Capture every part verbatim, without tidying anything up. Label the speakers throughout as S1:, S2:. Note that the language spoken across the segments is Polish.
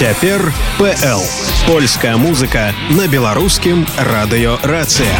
S1: Цяпер.пл. Польская музыка на беларускім радыё Рацыя.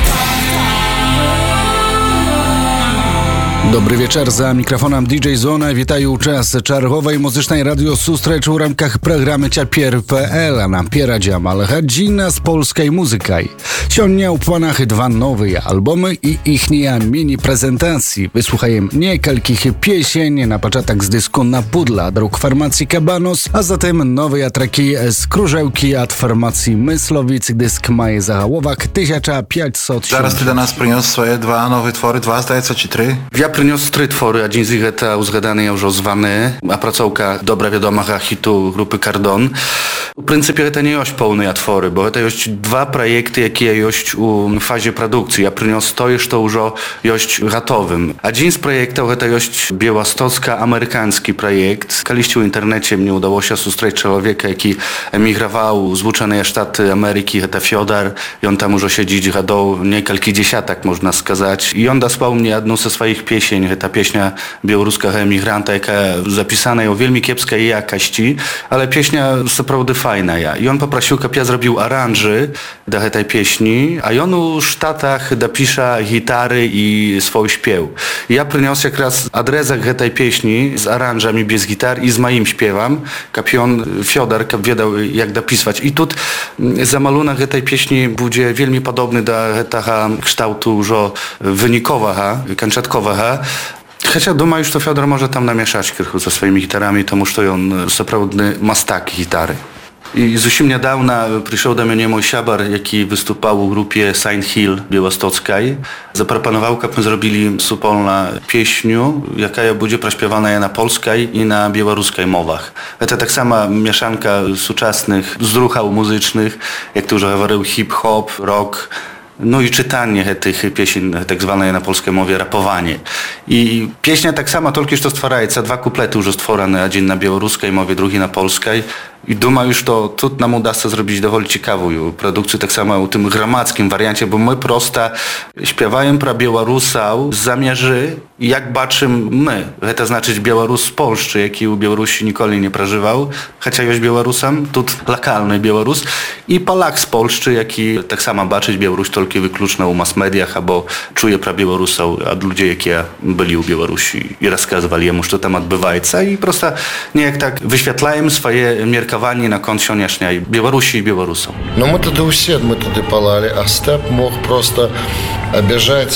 S2: Dobry wieczór, za mikrofonem D J Zona. Witają czas czerwowej muzycznej radio sustrecz w ramkach programy Ciapier.pl, a nam pieradzia malchadzina z polskiej muzyki. Siądnia u planach dwa nowe albumy i ich mini prezentacji. Wysłuchajem niekalkich piesień na początek z dysku Na Pudla, druk formacji Cabanos, a zatem nowe traki z Krużełki od formacji Myslowic. Dysk ma zahałowak tysiąc pięćset.
S3: Zaraz ty do nas przyniósł swoje dwa nowe twory, dwa zdaje czy trzy?
S2: Ja przyniósł trzy twory, a dzień z nich to uzgadany, już ozwany, a pracowka dobra wiadoma hitu grupy Cardon. W pryncypie to nie jest pełne twory, bo to jest dwa projekty, jakie jest w fazie produkcji. Ja przyniósł to już to już jest gotowym. A dzień z projektów to jest białostocko-amerykański projekt. Kiedyś w internecie mnie udało się sustrzeć człowieka, jaki emigrował z Zjednoczonych Sztaty Ameryki, to Fiodor, i on tam już siedzi gadał niekalki dziesiątek, można сказать. I on dosłał mnie jedną ze swoich pieśń, ta pieśnia białoruskiego emigranta, jaka zapisana o wielmi kiepskiej jakości, ale pieśnia naprawdę fajna. Ja. I on poprosił, żeby ja zrobił aranży do tej pieśni, a on u Sztatach dopisze gitary i swój śpiew. I ja przyniosę jak raz adresek tej pieśni z aranżami bez gitar i z moim śpiewam, żeby on, Fiodor, wiedział jak dopisać. I tu zamalunek tej pieśni będzie wielmi podobny do tego kształtu już wynikowego, kończątkowego. Chociaż duma już to Fiodor może tam namieszać kilku ze swoimi gitarami, to musz to on naprawdę mastak gitary. I zupełnie niedawno przyszedł do mnie mój siabar, jaki wystupał w grupie Saint Hill białostockiej. Zaproponował, żebyśmy zrobili wspólną pieśnię, jaka będzie preśpiewana na polskiej i na białoruskiej mowach. To tak sama mieszanka współczesnych zruchał muzycznych, jak to już mówił, hip-hop, rock. No i czytanie tych pieśni, tak zwane na polskiej mowie rapowanie. I pieśnia tak sama, tylko że to stwaraється, dwa kuplety już stworzone, jeden na białoruskiej mowie, drugi na polskiej. I duma już to, tu nam uda się zrobić dowoli ciekawą produkcję, tak samo w tym gramackim wariancie, bo my prosto śpiewają pro Białorusów zamierzy, jak baczymy my. To znaczy Białorus z Polski, jaki u Białorusi nigdy nie przeżywał, chociaż jest Białorusem, tu lokalny Białorus, i Polak z Polski, jaki tak samo baczyć Białoruś tylko wykluczno u mass mediach, albo czuje pro Białorusów, a ludzie, jakie byli u Białorusi i rozkazywali jemu, co tam odbywa się, i prosto niejak tak wyświetlają swoje miarki на конт сённяшняй Беларуси и белорусов.
S4: Но мы тогда все, мы тогда палали, а Степ мог просто обижать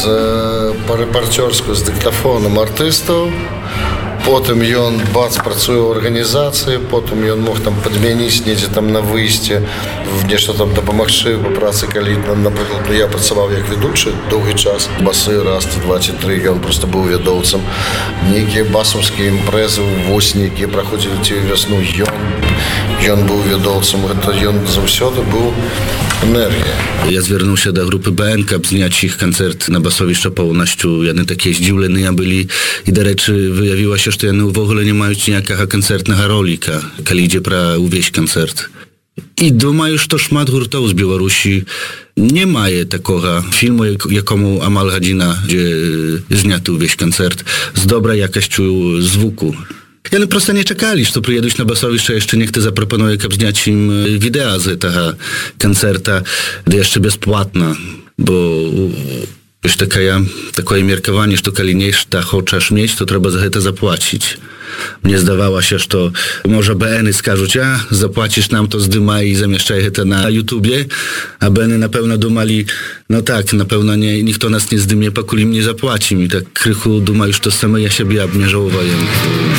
S4: з, по репортерську з диктофоном артистів. Потім ён бац працуе ў арганізацыі, потім ён мог там падмяніць недзе там на выйсце, нешта там дапамагчы па працы, калі, напрыклад, я працаваў як ведучы доўгі час, басы раз, два ці тры, ён проста быў вядоўцам. Нейкія басаўскія імпрэзы ў восені, якія праходзілі ці вясну, ён, ён быў вядоўцам, гэта ён заўсёды быў энергія.
S2: Ja zwierzył się do grupy B N, aby zniać ich koncert na basowiszcza pełnościu. Jedne takie zdziwlene ja byli i do rzeczy wyjawiła się, że one w ogóle nie mają niejakaga koncertnego rolika, kiedy idzie pra uwieść koncert. I duma już to szmat hurtów z Białorusi nie ma takiego filmu, jakomu amal godzina, gdzie zniaty uwieść koncert z dobrej jakością zvuku. I one prosto nie czekali, że przyjedą na basowiszcze, jeszcze niech to zaproponuje, jak zniać im wideo z tego koncerta, gdy jeszcze bezpłatna, bo już takie, takie miarkowanie, że kiedy nie chcesz mieć, to trzeba za to zapłacić. Mnie zdawało się, że to może B N-y skażą, a zapłacisz nam to zdyma i zamieszczaj to na YouTubie, a B N-y na pewno dumali, no tak, na pewno nie, nikt nas nie zdymie, pakuli mnie zapłaci. I tak krychu duma już to same ja siebie obmierzowaję.